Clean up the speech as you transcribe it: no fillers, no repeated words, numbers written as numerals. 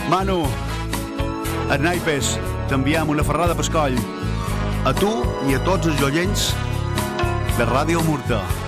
Manu, els naipes, t'enviem una ferrada per coll. A tu i a tots els oients de Ràdio Murta.